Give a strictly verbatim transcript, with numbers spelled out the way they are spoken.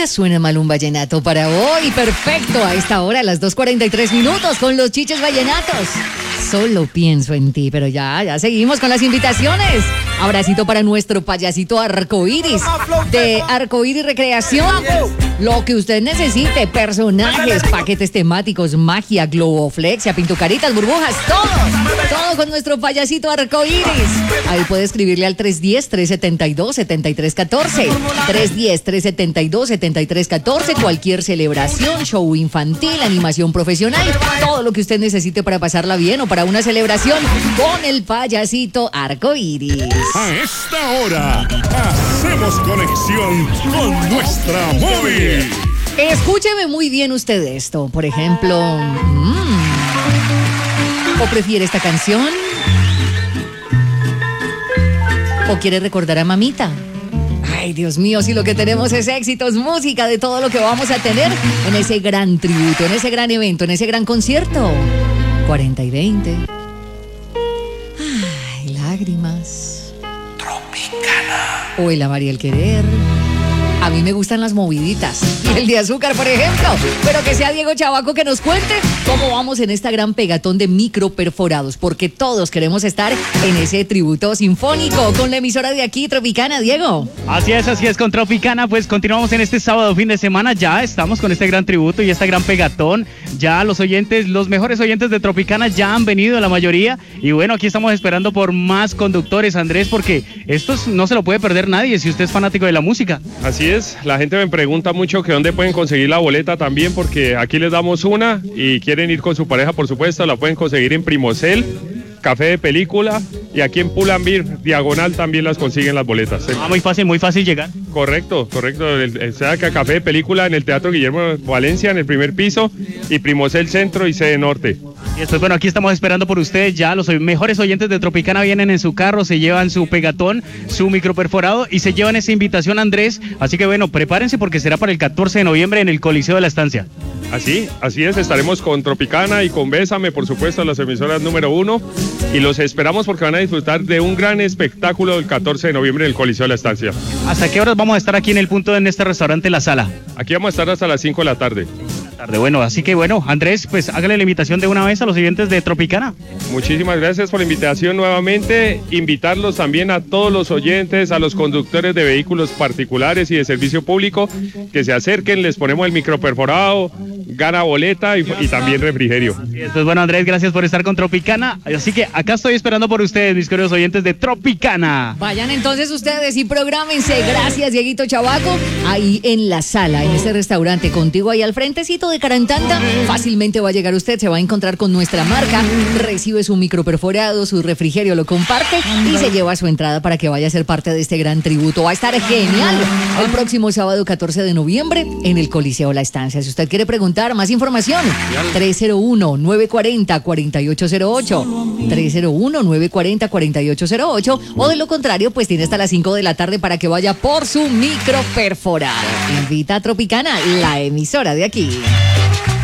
Nunca suena mal un vallenato para hoy. Perfecto, a esta hora, a las dos cuarenta y tres minutos, con los chiches vallenatos. Solo pienso en ti, pero ya, ya seguimos con las invitaciones. Abracito para nuestro payasito arcoíris de Arcoíris Recreación. Lo que usted necesite, personajes, paquetes temáticos, magia, globoflexia, pintucaritas, burbujas, todo. Todo con nuestro payasito arcoíris. Ahí puede escribirle al tres uno cero, tres siete dos, siete tres uno cuatro. tres uno cero, tres siete dos, siete tres uno cuatro. Cualquier celebración, show infantil, animación profesional, todo lo que usted necesite para pasarla bien o para una celebración con el payasito arcoíris. A esta hora, hacemos conexión con nuestra móvil. Escúcheme muy bien usted esto. Por ejemplo, mmm, ¿o prefiere esta canción? ¿O quiere recordar a mamita? Ay, Dios mío, si lo que tenemos es éxitos, música de todo lo que vamos a tener en ese gran tributo, en ese gran evento, en ese gran concierto. cuarenta y veinte. Ay, lágrimas. Tropicana. O el amar y el querer. A mí me gustan las moviditas. Y el de azúcar, por ejemplo. Pero que sea Diego Chabaco que nos cuente cómo vamos en esta gran pegatón de micro perforados. Porque todos queremos estar en ese tributo sinfónico con la emisora de aquí, Tropicana, Diego. Así es, así es, con Tropicana. Pues continuamos en este sábado, fin de semana. Ya estamos con este gran tributo y esta gran pegatón. Ya los oyentes, los mejores oyentes de Tropicana ya han venido, la mayoría. Y bueno, aquí estamos esperando por más conductores, Andrés, porque esto no se lo puede perder nadie si usted es fanático de la música. Así es. La gente me pregunta mucho que dónde pueden conseguir la boleta también, porque aquí les damos una y quieren ir con su pareja, por supuesto, la pueden conseguir en Primocel, Café de Película, y aquí en Pull&Bear, Diagonal, también las consiguen las boletas. Ah, muy fácil, muy fácil llegar. Correcto, correcto. O sea, que Café de Película en el Teatro Guillermo Valencia, en el primer piso, y Primocel Centro y Sede Norte. Y esto, bueno, aquí estamos esperando por ustedes ya. Los mejores oyentes de Tropicana vienen en su carro, se llevan su pegatón, su microperforado y se llevan esa invitación, Andrés. Así que bueno, prepárense porque será para el catorce de noviembre en el Coliseo de la Estancia. Así, así es, estaremos con Tropicana y con Bésame, por supuesto, las emisoras número uno, y los esperamos porque van a disfrutar de un gran espectáculo el catorce de noviembre en el Coliseo de la Estancia. ¿Hasta qué horas vamos a estar aquí en el punto, en este restaurante La Sala? Aquí vamos a estar hasta las cinco de la tarde. Tarde, bueno, así que bueno, Andrés, pues hágale la invitación de una vez a los oyentes de Tropicana. Muchísimas gracias por la invitación nuevamente, invitarlos también a todos los oyentes, a los conductores de vehículos particulares y de servicio público, que se acerquen, les ponemos el microperforado, gana boleta y, y también refrigerio. Entonces, bueno, Andrés, gracias por estar con Tropicana, así que acá estoy esperando por ustedes, mis queridos oyentes de Tropicana. Vayan entonces ustedes y prográmense. Gracias, Dieguito Chabaco, ahí en La Sala, en este restaurante, contigo ahí al frentecito de Carantanta. Fácilmente va a llegar usted, se va a encontrar con nuestra marca, recibe su micro perforado, su refrigerio, lo comparte y se lleva su entrada para que vaya a ser parte de este gran tributo. Va a estar genial el próximo sábado catorce de noviembre en el Coliseo La Estancia. Si usted quiere preguntar más información, tres cero uno, nueve cuatro cero, cuatro ocho cero ocho, tres cero uno, nueve cuatro cero, cuatro ocho cero ocho, o de lo contrario, pues tiene hasta las cinco de la tarde para que vaya por su micro perforado. Invita a Tropicana, la emisora de aquí.